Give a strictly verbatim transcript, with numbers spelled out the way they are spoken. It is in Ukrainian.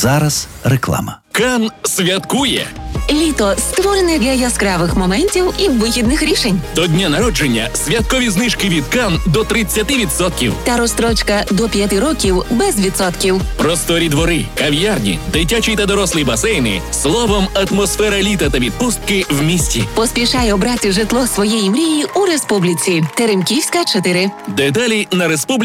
зараз реклама. Кан святкує. Літо створене для яскравих моментів і вигідних рішень. До дня народження святкові знижки від Кан до тридцять відсотків. Та розстрочка до п'яти років без відсотків. Просторі двори, кав'ярні, дитячі та дорослі басейни. Словом, атмосфера літа та відпустки в місті. Поспішай обрати житло своєї мрії у Республіці. Теремківська, чотири. Деталі на республіці.